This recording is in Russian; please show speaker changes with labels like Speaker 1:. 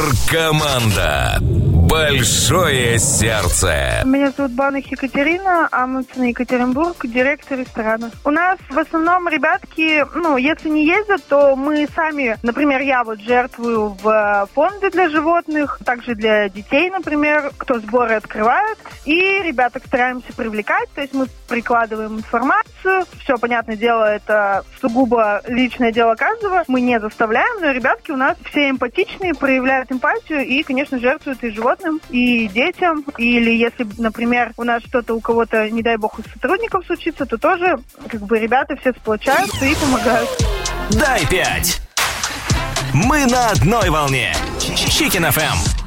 Speaker 1: Команда. Большое сердце.
Speaker 2: Меня зовут Баных Екатерина, Амундсен, Екатеринбург, директор ресторана. У нас в основном ребятки, если не ездят, то мы сами, например, я жертвую в фонды для животных, также для детей, например, кто сборы открывает. И ребяток стараемся привлекать, то есть мы прикладываем информацию. Все, понятное дело, это сугубо личное дело каждого. Мы не заставляем, но ребятки у нас все эмпатичные, проявляют эмпатию и, конечно, жертвуют и животным, и детям. Или если, например, у нас что-то у кого-то, не дай бог, у сотрудников случится, то тоже ребята все сплочаются и помогают.
Speaker 3: Дай 5. Мы на одной волне. Chicken FM.